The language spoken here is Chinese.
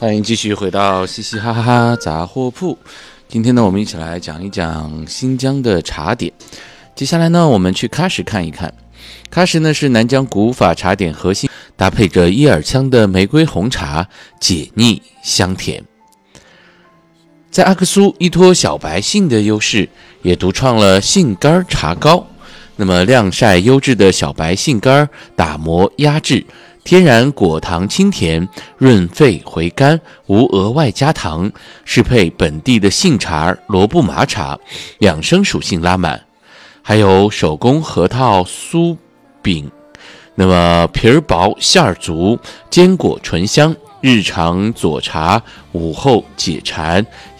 欢迎继续回到嘻嘻哈哈杂货铺。今天呢，我们一起来讲一讲新疆的茶点。接下来呢，我们去喀什看一看。喀什呢是南疆古法茶点核心，搭配着伊尔羌的玫瑰红茶，解腻香甜。在阿克苏依托小白杏的优势，也独创了杏干茶糕。那么晾晒优质的小白杏干，打磨压制，天然果糖清甜，润肺回甘，无额外加糖，适配本地的杏茶、罗布麻茶，养生属性拉满。还有手工核桃酥饼，那么皮儿薄馅儿足，坚果醇香，日常佐茶，午后解馋。